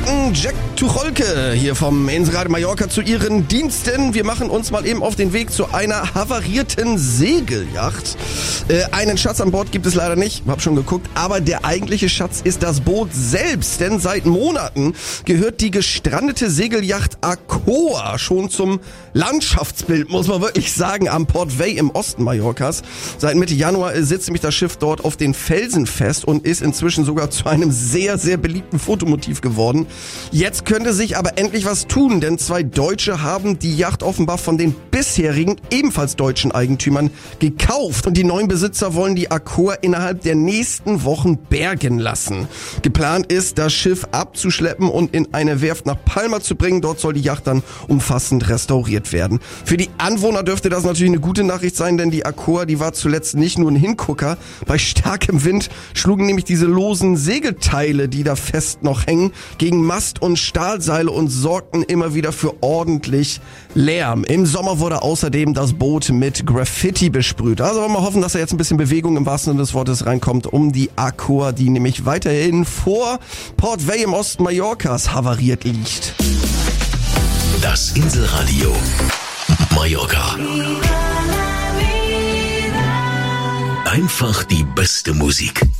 Kapitän Jack Tucholke hier vom Inselradio Mallorca zu Ihren Diensten. Wir machen uns mal eben auf den Weg zu einer havarierten Segelyacht. Einen Schatz an Bord gibt es leider nicht, hab schon geguckt, aber der eigentliche Schatz ist das Boot selbst, denn seit Monaten gehört die gestrandete Segelyacht Aquoa schon zum Landschaftsbild, muss man wirklich sagen, am Port Vey im Osten Mallorcas. Seit Mitte Januar sitzt nämlich das Schiff dort auf den Felsen fest und ist inzwischen sogar zu einem sehr, sehr beliebten Fotomotiv geworden. Jetzt könnte sich aber endlich was tun, denn 2 Deutsche haben die Yacht offenbar von den bisherigen, ebenfalls deutschen Eigentümern gekauft. Und die neuen Besitzer wollen die Aquoa innerhalb der nächsten Wochen bergen lassen. Geplant ist, das Schiff abzuschleppen und in eine Werft nach Palma zu bringen. Dort soll die Yacht dann umfassend restauriert werden. Für die Anwohner dürfte das natürlich eine gute Nachricht sein, denn die Aquoa, die war zuletzt nicht nur ein Hingucker. Bei starkem Wind schlugen nämlich diese losen Segelteile, die da fest noch hängen, gegen Mast und Stahlseile und sorgten immer wieder für ordentlich Lärm. Im Sommer wurde außerdem das Boot mit Graffiti besprüht. Also wollen wir hoffen, dass da jetzt ein bisschen Bewegung im wahrsten Sinne des Wortes reinkommt, um die Aquoa, die nämlich weiterhin vor Port Vey im Osten Mallorcas havariert liegt. Das Inselradio Mallorca. Einfach die beste Musik.